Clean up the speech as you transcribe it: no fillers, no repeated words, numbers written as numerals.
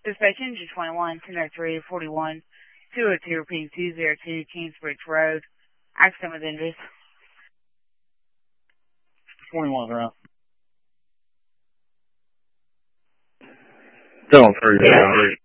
Dispatch Engine 21, 1003, 41, 202, repeating 202, Kingsbridge Road. Accident with injuries. 21 around. 7-3,